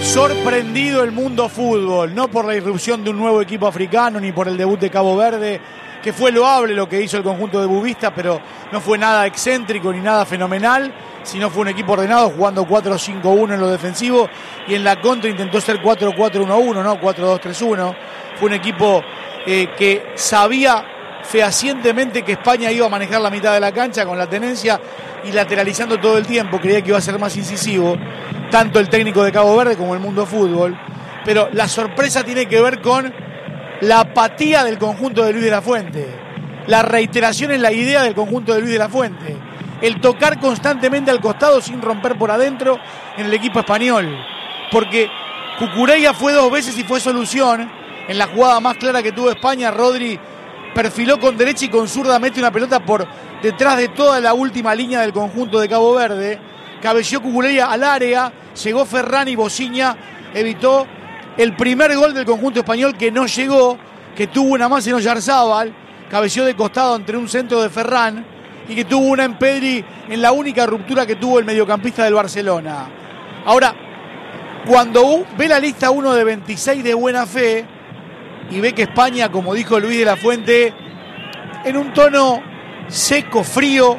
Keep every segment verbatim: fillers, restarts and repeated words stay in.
sorprendido el mundo fútbol, no por la irrupción de un nuevo equipo africano ni por el debut de Cabo Verde, que fue loable lo que hizo el conjunto de Bubista, pero no fue nada excéntrico ni nada fenomenal, sino fue un equipo ordenado jugando cuatro cinco uno en lo defensivo y en la contra intentó ser cuatro cuatro uno uno, no cuatro dos tres uno. Fue un equipo eh, que sabía fehacientemente que España iba a manejar la mitad de la cancha con la tenencia y lateralizando todo el tiempo. Creía que iba a ser más incisivo, tanto el técnico de Cabo Verde como el mundo fútbol, pero la sorpresa tiene que ver con la apatía del conjunto de Luis de la Fuente, la reiteración en la idea del conjunto de Luis de la Fuente, el tocar constantemente al costado sin romper por adentro en el equipo español, porque Cucurella fue dos veces y fue solución. En la jugada más clara que tuvo España, Rodri perfiló con derecha y con zurda mete una pelota por detrás de toda la última línea del conjunto de Cabo Verde, cabeceó Cucurella al área, llegó Ferran y Bociña evitó el primer gol del conjunto español, que no llegó, que tuvo una más en Oyarzábal, cabeceó de costado entre un centro de Ferran y que tuvo una en Pedri en la única ruptura que tuvo el mediocampista del Barcelona. Ahora, cuando ve la lista uno de veintiséis de buena fe y ve que España, como dijo Luis de la Fuente, en un tono seco, frío,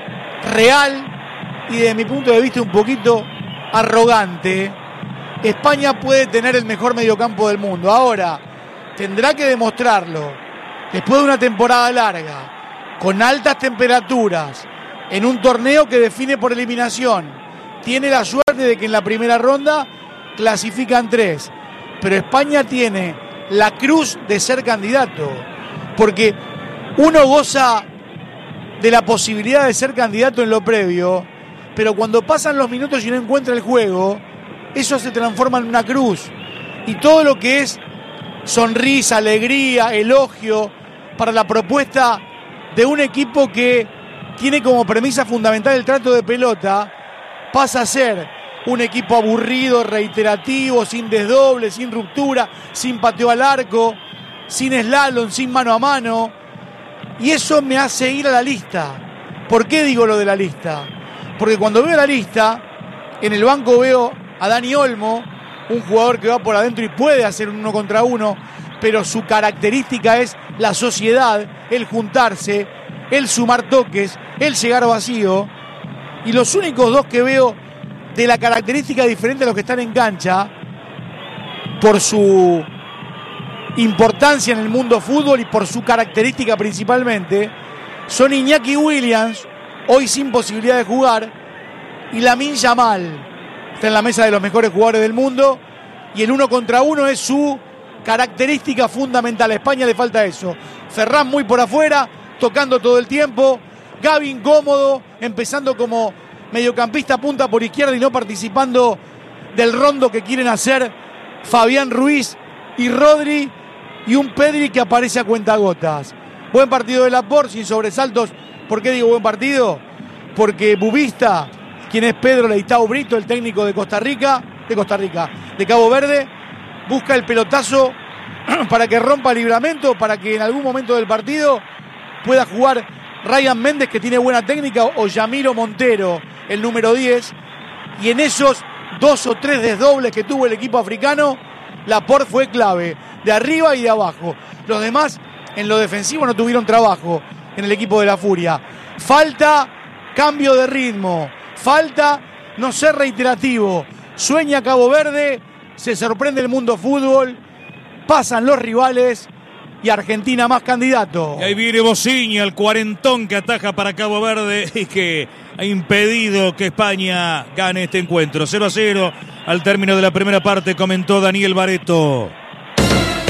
real y desde mi punto de vista un poquito arrogante, España puede tener el mejor mediocampo del mundo. Ahora, tendrá que demostrarlo después de una temporada larga, con altas temperaturas, en un torneo que define por eliminación. Tiene la suerte de que en la primera ronda clasifican tres, pero España tiene la cruz de ser candidato, porque uno goza de la posibilidad de ser candidato en lo previo, pero cuando pasan los minutos y no encuentra el juego, eso se transforma en una cruz. Y todo lo que es sonrisa, alegría, elogio para la propuesta de un equipo que tiene como premisa fundamental el trato de pelota, pasa a ser un equipo aburrido, reiterativo, sin desdoble, sin ruptura, sin pateo al arco, sin slalom, sin mano a mano. Y eso me hace ir a la lista. ¿Por qué digo lo de la lista? Porque cuando veo la lista, en el banco veo a Dani Olmo, un jugador que va por adentro y puede hacer un uno contra uno, pero su característica es la sociedad, el juntarse, el sumar toques, el llegar vacío. Y los únicos dos que veo de la característica diferente a los que están en cancha, por su importancia en el mundo fútbol y por su característica principalmente, son Iñaki Williams, hoy sin posibilidad de jugar, y Lamine Yamal. Está en la mesa de los mejores jugadores del mundo y el uno contra uno es su característica fundamental. A España le falta eso. Ferran muy por afuera, tocando todo el tiempo. Gavi incómodo, empezando como mediocampista punta por izquierda y no participando del rondo que quieren hacer Fabián Ruiz y Rodri, y un Pedri que aparece a cuentagotas. Buen partido de Laporte, sin sobresaltos. ¿Por qué digo buen partido? Porque Bubista, quien es Pedro Leitao Brito, el técnico de Costa Rica, de Costa Rica, de Cabo Verde, busca el pelotazo para que rompa el Libramento, para que en algún momento del partido pueda jugar Ryan Méndez, que tiene buena técnica, o Yamiro Montero, el número diez, y en esos dos o tres desdobles que tuvo el equipo africano, Laporte fue clave, de arriba y de abajo. Los demás, en lo defensivo, no tuvieron trabajo en el equipo de la Furia. Falta cambio de ritmo, falta no ser reiterativo. Sueña Cabo Verde, se sorprende el mundo fútbol, pasan los rivales y Argentina más candidato. Y ahí viene Bociña, el cuarentón que ataja para Cabo Verde y que ha impedido que España gane este encuentro. cero a cero al término de la primera parte, comentó Daniel Baretto.